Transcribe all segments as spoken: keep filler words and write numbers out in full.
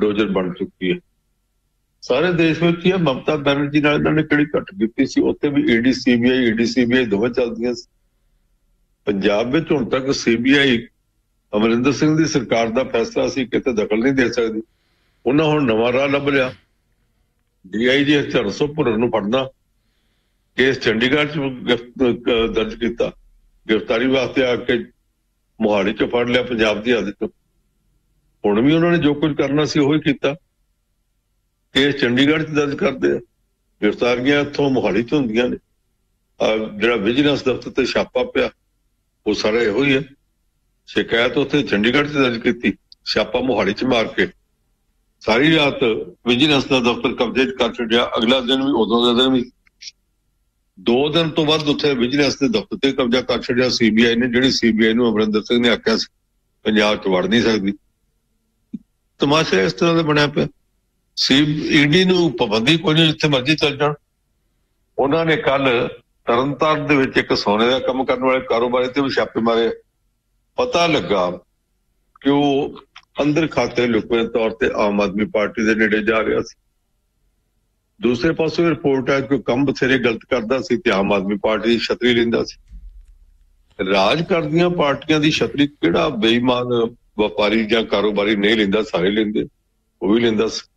Bulldozer ਬਣ ਚੁੱਕੀ ਹੈ। ਸਾਰੇ ਦੇਸ਼ ਵਿੱਚ ਹੀ ਮਮਤਾ ਬੈਨਰਜੀ ਨਾਲ ਇਹਨਾਂ ਨੇ ਕਿਹੜੀ ਘੱਟ ਕੀਤੀ ਸੀ। ਉੱਥੇ ਵੀ ਈਡੀ ਸੀਬੀਆਈ ਈਡੀ ਸੀਬੀਆਈ ਦੋਵੇਂ ਚੱਲਦੀਆਂ ਸੀ। ਪੰਜਾਬ ਵਿੱਚ ਹੁਣ ਤੱਕ ਸੀਬੀਆਈ ਅਮਰਿੰਦਰ ਸਿੰਘ ਦੀ ਸਰਕਾਰ ਦਾ ਫੈਸਲਾ ਸੀ, ਕਿਤੇ ਦਖਲ ਨਹੀਂ ਦੇ ਸਕਦੀ। ਉਹਨਾਂ ਹੁਣ ਨਵਾਂ ਰਾਹ ਲੱਭ ਲਿਆ, ਡੀ ਆਈ ਜੀ ਹਰਚਰਨ ਭੁੱਲਰ ਨੂੰ ਫੜਨਾ, ਕੇਸ ਚੰਡੀਗੜ੍ਹ ਚ ਦਰਜ ਕੀਤਾ, ਗ੍ਰਿਫਤਾਰੀ ਵਾਸਤੇ ਆ ਕੇ ਮੋਹਾਲੀ ਚ ਫੜ ਲਿਆ ਪੰਜਾਬ ਦੀ ਹੱਦ ਚ। ਹੁਣ ਵੀ ਉਹਨਾਂ ਨੇ ਜੋ ਕੁਝ ਕਰਨਾ ਸੀ ਉਹੀ ਕੀਤਾ, ਕੇਸ ਚੰਡੀਗੜ੍ਹ ਚ ਦਰਜ ਕਰਦੇ ਆ, ਗ੍ਰਿਫਤਾਰੀਆਂ ਇੱਥੋਂ ਮੋਹਾਲੀ ਚ ਹੁੰਦੀਆਂ ਨੇ। ਜਿਹੜਾ ਵਿਜੀਲੈਂਸ ਦਫ਼ਤਰ ਤੇ ਛਾਪਾ ਪਿਆ ਉਹ ਸਾਰਾ ਇਹੋ ਹੀ ਹੈ। ਸ਼ਿਕਾਇਤ ਉੱਥੇ ਚੰਡੀਗੜ੍ਹ ਚ ਦਰਜ ਕੀਤੀ, ਛਾਪਾ ਮੋਹਾਲੀ ਚ ਮਾਰ ਕੇ ਸਾਰੀ ਰਾਤ ਵਿਜੀਲੈਂਸ ਦਾ ਦਫ਼ਤਰ ਕਬਜ਼ੇ ਚ ਕਰ ਛੱਡਿਆ। ਅਗਲਾ ਦਿਨ ਵੀ ਉਦੋਂ ਦਾ ਦਿਨ ਵੀ ਦੋ ਦਿਨ ਤੋਂ ਬਾਅਦ ਉੱਥੇ ਵਿਜੀਲੈਂਸ ਦੇ ਦਫ਼ਤਰ ਤੇ ਕਬਜ਼ਾ ਕਰ ਛੱਡਿਆ ਸੀਬੀਆਈ ਨੇ, ਜਿਹੜੀ ਸੀਬੀਆਈ ਨੂੰ ਅਮਰਿੰਦਰ ਸਿੰਘ ਨੇ ਆਖਿਆ ਸੀ ਪੰਜਾਬ ਚ ਵੜ ਨਹੀਂ ਸਕਦੀ। ਤਮਾਸ਼ਾ ਇਸ ਤਰ੍ਹਾਂ ਦਾ ਬਣਿਆ ਪਿਆ। ਸੀ ਈਡੀ ਨੂੰ ਪਾਬੰਦੀ ਕੋਈ ਨਹੀਂ, ਜਿੱਥੇ ਮਰਜ਼ੀ ਚੱਲ ਜਾਣ। ਉਹਨਾਂ ਨੇ ਕੱਲ ਤਰਨਤਾਰਨ ਦੇ ਵਿੱਚ ਇੱਕ ਸੋਨੇ ਦਾ ਕੰਮ ਕਰਨ ਵਾਲੇ ਕਾਰੋਬਾਰੀ ਤੇ ਵੀ ਛਾਪੇ ਮਾਰੇ। ਪਤਾ ਲੱਗਾ ਕਿ ਉਹ ਅੰਦਰ ਖਾਤੇ ਲੁਕਵੇਂ ਤੌਰ ਤੇ ਆਮ ਆਦਮੀ ਪਾਰਟੀ ਦੇ ਨੇੜੇ ਜਾ ਰਿਹਾ ਸੀ। ਦੂਸਰੇ ਪਾਸੇ ਰਿਪੋਰਟ ਹੈ ਕਿ ਕੰਮ ਬਥੇਰੇ ਗਲਤ ਕਰਦਾ ਸੀ ਤੇ ਆਮ ਆਦਮੀ ਪਾਰਟੀ ਦੀ ਛਤਰੀ ਲੈਂਦਾ ਸੀ। ਰਾਜ ਕਰਦੀਆਂ ਪਾਰਟੀਆਂ ਦੀ ਛਤਰੀ ਕਿਹੜਾ ਬੇਈਮਾਨ ਵਪਾਰੀ ਜਾਂ ਕਾਰੋਬਾਰੀ ਨਹੀਂ ਲੈਂਦਾ, ਸਾਰੇ ਲੈਂਦੇ, ਉਹ ਵੀ ਲੈਂਦਾ ਸੀ।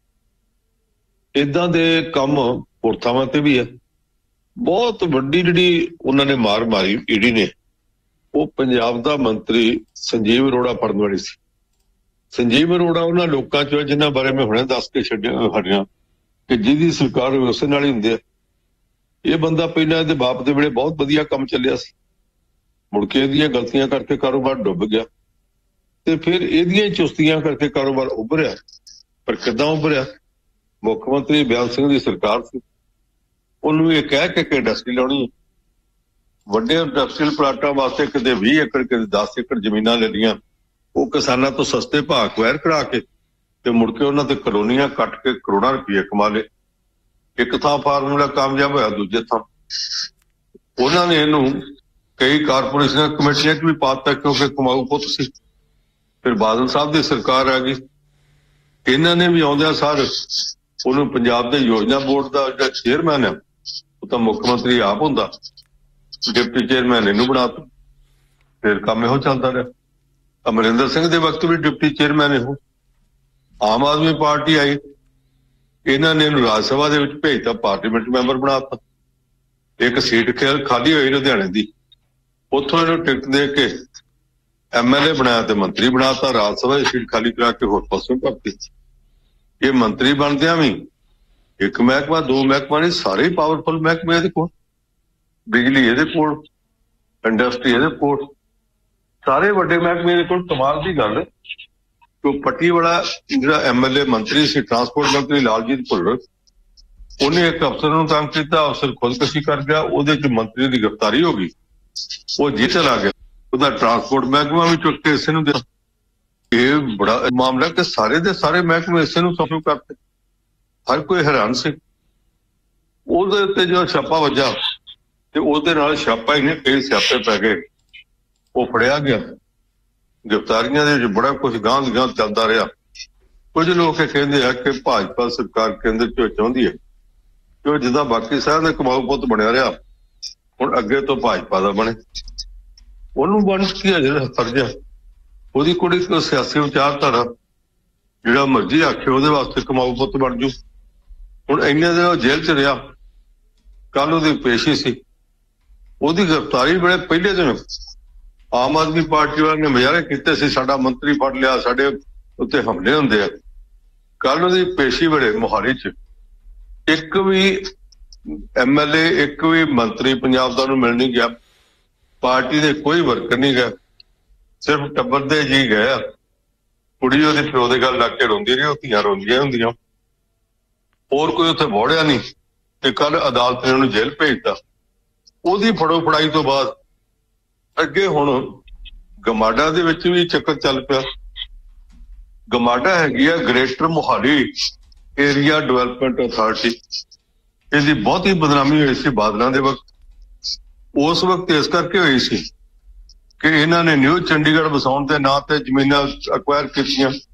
ਏਦਾਂ ਦੇ ਕੰਮ ਹੋਰ ਥਾਵਾਂ ਤੇ ਵੀ ਹੈ। ਬਹੁਤ ਵੱਡੀ ਜਿਹੜੀ ਉਹਨਾਂ ਨੇ ਮਾਰ ਮਾਰੀ ਈਡੀ ਨੇ, ਉਹ ਪੰਜਾਬ ਦਾ ਮੰਤਰੀ ਸੰਜੀਵ ਅਰੋੜਾ ਫੜਨ ਵਾਲੀ ਸੀ। ਸੰਜੀਵ ਅਰੋੜਾ ਉਹਨਾਂ ਲੋਕਾਂ ਚੋਂ ਜਿਨ੍ਹਾਂ ਬਾਰੇ ਮੈਂ ਹੁਣੇ ਦੱਸ ਕੇ ਛੱਡਿਆ ਹਟਿਆ ਕਿ ਜਿਹਦੀ ਸਰਕਾਰ ਉਸੇ ਨਾਲ ਹੀ ਹੁੰਦੀ ਹੈ। ਇਹ ਬੰਦਾ ਪਹਿਲਾਂ ਇਹਦੇ ਬਾਪ ਦੇ ਵੇਲੇ ਬਹੁਤ ਵਧੀਆ ਕੰਮ ਚੱਲਿਆ ਸੀ, ਮੁੜ ਕੇ ਇਹਦੀਆਂ ਗਲਤੀਆਂ ਕਰਕੇ ਕਾਰੋਬਾਰ ਡੁੱਬ ਗਿਆ ਤੇ ਫਿਰ ਇਹਦੀਆਂ ਚੁਸਤੀਆਂ ਕਰਕੇ ਕਾਰੋਬਾਰ ਉੱਭਰਿਆ। ਪਰ ਕਿੱਦਾਂ ਉੱਭਰਿਆ? ਮੁੱਖ ਮੰਤਰੀ ਬਿਆਨ ਸਿੰਘ ਦੀ ਸਰਕਾਰ ਸੀ, ਉਹਨੂੰ ਇਹ ਕਹਿ ਕੇ ਕਿ ਇੰਡਸਟਰੀ ਲਾਉਣੀ ਹੈ, ਵੱਡੇ ਇੰਡਸਟਰੀਅਲ ਪਲਾਟਾਂ ਵਾਸਤੇ ਕਿਤੇ ਵੀਹ ਏਕੜ ਕਿਤੇ ਦਸ ਏਕੜ ਜ਼ਮੀਨਾਂ ਲੈ ਲਈਆਂ, ਉਹ ਕਿਸਾਨਾਂ ਤੋਂ ਸਸਤੇ ਭਾਅ ਅਕਵਾਇਰ ਕਰਾ ਕੇ ਤੇ ਮੁੜ ਕੇ ਉਹਨਾਂ ਤੇ ਕਲੋਨੀਆਂ ਕੱਟ ਕੇ ਕਰੋੜਾਂ ਰੁਪਏ ਕਮਾ ਲਏ। ਇੱਕ ਥਾਂ ਫਾਰਮੂਲਾ ਕਾਮਯਾਬ ਹੋਇਆ, ਦੂਜੇ ਥਾਂ ਉਹਨਾਂ ਨੇ ਇਹਨੂੰ ਕਈ ਕਾਰਪੋਰੇਸ਼ਨਾਂ ਕਮੇਟੀਆਂ ਚ ਵੀ ਪਾ ਦਿੱਤਾ ਕਿਉਂਕਿ ਕਮਾਊ ਪੁੱਤ ਸੀ। ਫਿਰ ਬਾਦਲ ਸਾਹਿਬ ਦੀ ਸਰਕਾਰ ਆ ਗਈ, ਇਹਨਾਂ ਨੇ ਵੀ ਆਉਂਦਿਆਂ ਸਾਰ ਉਹਨੂੰ ਪੰਜਾਬ ਦੇ ਯੋਜਨਾ ਬੋਰਡ ਦਾ ਜਿਹੜਾ ਚੇਅਰਮੈਨ ਹੈ ਉਹ ਤਾਂ ਮੁੱਖ ਮੰਤਰੀ ਆਪ ਹੁੰਦਾ, ਡਿਪਟੀ ਚੇਅਰਮੈਨ ਇਹਨੂੰ ਬਣਾ ਦਿੱਤਾ। ਫਿਰ ਕੰਮ ਇਹੋ ਚੱਲਦਾ ਰਿਹਾ। ਅਮਰਿੰਦਰ ਸਿੰਘ ਦੇ ਵਕਤ ਵੀ ਡਿਪਟੀ ਚੇਅਰਮੈਨ ਇਹੋ। ਆਮ ਆਦਮੀ ਪਾਰਟੀ ਆਈ, ਇਹਨਾਂ ਨੇ ਇਹਨੂੰ ਰਾਜ ਸਭਾ ਦੇ ਵਿੱਚ ਭੇਜਤਾ, ਪਾਰਲੀਮੈਂਟ ਮੈਂਬਰ ਬਣਾ ਦਿੱਤਾ। ਇੱਕ ਸੀਟ ਖਾਲੀ ਹੋਈ ਲੁਧਿਆਣੇ ਦੀ, ਉੱਥੋਂ ਇਹਨੂੰ ਟਿਕਟ ਦੇ ਕੇ ਐਮ ਐਲ ਏ ਬਣਾਇਆ ਤੇ ਮੰਤਰੀ ਬਣਾਤਾ। ਰਾਜ ਸਭਾ ਦੀ ਸੀਟ ਖਾਲੀ ਕਰਾ ਕੇ ਹੋਰ ਪਾਸੋਂ ਭਰਤੀ। ਇਹ ਮੰਤਰੀ ਬਣਦਿਆਂ ਵੀ ਇੱਕ ਮਹਿਕਮਾ ਦੋ ਮਹਿਕਮਾ ਨਹੀਂ, ਸਾਰੇ ਪਾਵਰਫੁਲ ਮਹਿਕਮੇ ਇਹਦੇ ਕੋਲ, ਬਿਜਲੀ ਇਹਦੇ ਕੋਲ, ਇੰਡਸਟਰੀ ਇਹਦੇ ਕੋਲ, ਸਾਰੇ ਵੱਡੇ ਮਹਿਕਮੇ ਇਹਦੇ ਕੋਲ। ਕਮਾਲ ਦੀ ਗੱਲ ਕਿ ਪੱਟੀ ਵਾਲਾ ਜਿਹੜਾ ਐਮ ਐਲ ਏ ਮੰਤਰੀ ਸੀ, ਟਰਾਂਸਪੋਰਟ ਮੰਤਰੀ ਲਾਲਜੀਤ ਭੁੱਲਰ, ਉਹਨੇ ਇੱਕ ਅਫਸਰ ਨੂੰ ਤੰਗ ਕੀਤਾ, ਅਫਸਰ ਖੁਦਕੁਸ਼ੀ ਕਰ ਗਿਆ, ਉਹਦੇ ਚ ਮੰਤਰੀ ਦੀ ਗ੍ਰਿਫਤਾਰੀ ਹੋ ਗਈ, ਉਹ ਜੇਲ੍ਹ ਚਲਾ ਗਿਆ। ਉਹਦਾ ਟਰਾਂਸਪੋਰਟ ਮਹਿਕਮਾ ਵੀ ਚੁੱਕ ਕੇ ਇਸੇ ਨੂੰ ਦਿੱਤਾ। ਇਹ ਬੜਾ ਮਾਮਲਾ ਕਿ ਸਾਰੇ ਦੇ ਸਾਰੇ ਮਹਿਕਮੇ ਇਸੇ ਨੂੰ ਸੌਂਪ ਕਰਤੇ। ਹਰ ਕੋਈ ਹੈਰਾਨ ਸੀ। ਉਹਦੇ ਉੱਤੇ ਜਦੋਂ ਛਾਪਾ ਵੱਜਾ ਤੇ ਉਹਦੇ ਨਾਲ ਛਾਪਾ ਹੀ ਨੇ ਕਈ ਸਿਆਪੇ ਪੈ ਗਏ। ਉਹ ਫੜਿਆ ਗਿਆ, ਗ੍ਰਿਫਤਾਰੀਆਂ ਦੇ ਵਿੱਚ ਬੜਾ ਕੁਛ ਗਾਂਹ ਗਾਂਹ ਚੱਲਦਾ ਰਿਹਾ। ਕੁਝ ਲੋਕ ਇਹ ਕਹਿੰਦੇ ਆ ਕਿ ਭਾਜਪਾ ਸਰਕਾਰ ਕੇਂਦਰ ਚ ਚਾਹੁੰਦੀ ਹੈ ਕਿ ਉਹ ਜਿੱਦਾਂ ਬਾਕੀ ਸਾਰਿਆਂ ਦਾ ਕਮਾਊ ਪੁੱਤ ਬਣਿਆ ਰਿਹਾ, ਹੁਣ ਅੱਗੇ ਤੋਂ ਭਾਜਪਾ ਦਾ ਬਣੇ। ਉਹਨੂੰ ਬਣ ਕੀ ਹੈ ਜਿਹੜਾ ਫਰਜ਼ ਹੈ, ਉਹਦੀ ਕੋਈ ਸਿਆਸੀ ਵਿਚਾਰਧਾਰਾ ਜਿਹੜਾ ਮਰਜ਼ੀ ਆਖੇ ਉਹਦੇ ਵਾਸਤੇ ਕਮਾਊ ਪੁੱਤ ਬਣ ਜੂ। ਹੁਣ ਇੰਨੇ ਦਿਨ ਉਹ ਜੇਲ੍ਹ ਚ ਰਿਹਾ, ਕੱਲ ਉਹਦੀ ਪੇਸ਼ੀ ਸੀ, ਉਹਦੀ ਗ੍ਰਿਫਤਾਰੀ ਵੇਲੇ ਪਹਿਲੇ ਦਿਨ ਆਮ ਆਦਮੀ ਪਾਰਟੀ ਵਾਲਿਆਂ ਨੇ ਮੁਜ਼ਾਹਰੇ ਕੀਤੇ ਸੀ, ਸਾਡਾ ਮੰਤਰੀ ਫੜ ਲਿਆ, ਸਾਡੇ ਉੱਤੇ ਹਮਲੇ ਹੁੰਦੇ ਆ। ਕੱਲ ਉਹਦੀ ਪੇਸ਼ੀ ਵੇਲੇ ਮੋਹਾਲੀ ਚ ਇੱਕ ਵੀ ਐਮ ਐਲ ਏ ਇੱਕ ਵੀ ਮੰਤਰੀ ਪੰਜਾਬ ਦਾ ਨੂੰ ਮਿਲ ਨਹੀਂ ਗਿਆ, ਪਾਰਟੀ ਦੇ ਕੋਈ ਵਰਕਰ ਨਹੀਂ ਗਿਆ, ਸਿਰਫ ਟੱਬਰ ਦੇ ਜੀ ਗਏ ਆ। ਕੁੜੀ ਉਹਦੇ ਪਿਓ ਦੇ ਗੱਲ ਲੱਗ ਕੇ ਰੋਂਦੀ ਰਹੀ, ਉਹ ਧੀਆਂ ਰੋਂਦੀਆਂ ਹੁੰਦੀਆਂ, ਹੋਰ ਕੋਈ ਉੱਥੇ ਵੋੜਿਆ ਨਹੀਂ। ਤੇ ਕੱਲ ਅਦਾਲਤ ਨੇ ਉਹਨੂੰ ਜੇਲ੍ਹ ਭੇਜਤਾ। ਉਹਦੀ ਫੜੋ ਫੜਾਈ ਤੋਂ ਬਾਅਦ ਅੱਗੇ ਹੁਣ ਗਮਾਡਾ ਦੇ ਵਿੱਚ ਵੀ ਚੱਕਰ ਚੱਲ ਪਿਆ। ਗਮਾਡਾ ਹੈਗੀ ਆ greater Mohali area development authority, ਇਹਦੀ ਬਹੁਤੀ ਬਦਨਾਮੀ ਹੋਈ ਸੀ ਬਾਦਲਾਂ ਦੇ ਵਕਤ। ਉਸ ਵਕਤ ਇਸ ਕਰਕੇ ਹੋਈ ਸੀ ਕਿ ਇਹਨਾਂ ਨੇ ਨਿਊ ਚੰਡੀਗੜ੍ਹ ਵਸਾਉਣ ਦੇ ਨਾਂ ਤੇ ਜ਼ਮੀਨਾਂ ਅਕਵਾਇਰ ਕੀਤੀਆਂ।